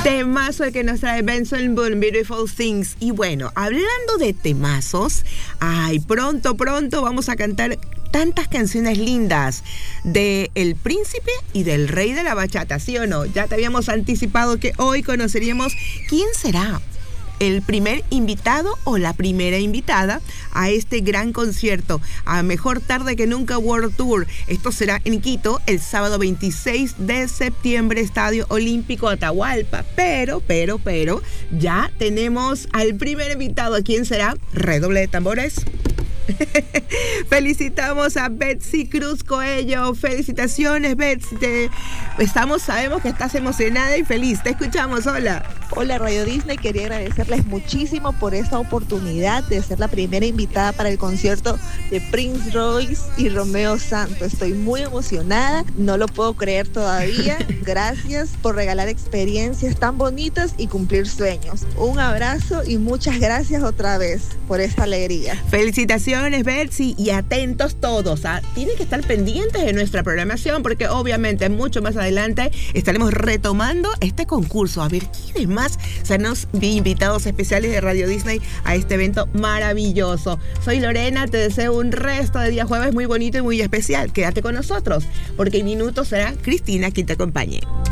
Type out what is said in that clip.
Temazo el que nos trae Benson Boone, Beautiful Things. Y bueno, hablando de temazos, pronto vamos a cantar tantas canciones lindas de El Príncipe y del Rey de la Bachata, ¿sí o no? Ya te habíamos anticipado que hoy conoceríamos quién será el primer invitado o la primera invitada a este gran concierto, a Mejor Tarde que Nunca World Tour. Esto será en Quito el sábado 26 de septiembre, Estadio Olímpico Atahualpa. Pero, ya tenemos al primer invitado. ¿Quién será? Redoble de tambores. Felicitamos a Betsy Cruz Coello. Felicitaciones, Betsy. Sabemos que estás emocionada y feliz. Te escuchamos. Hola Radio Disney, quería agradecerles muchísimo por esta oportunidad de ser la primera invitada para el concierto de Prince Royce y Romeo Santos. Estoy muy emocionada, no lo puedo creer todavía. Gracias por regalar experiencias tan bonitas y cumplir sueños. Un abrazo y muchas gracias otra vez por esta alegría. Felicitaciones, Betsy, y atentos todos. Tienen que estar pendientes de nuestra programación porque obviamente mucho más adelante estaremos retomando este concurso. A ver quiénes más serán los invitados especiales de Radio Disney a este evento maravilloso. Soy Lorena, te deseo un resto de día jueves muy bonito y muy especial. Quédate con nosotros porque en minutos será Cristina quien te acompañe.